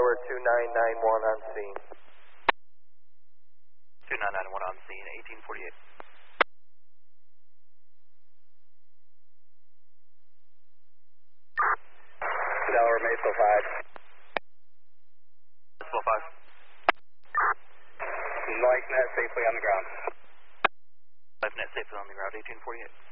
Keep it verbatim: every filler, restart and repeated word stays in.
Delaware two nine nine one on scene. two nine nine one on scene, eighteen forty-eight. Delaware Mesa five. Mesa five. Life net safely on the ground. Life net safely on the ground, eighteen forty-eight.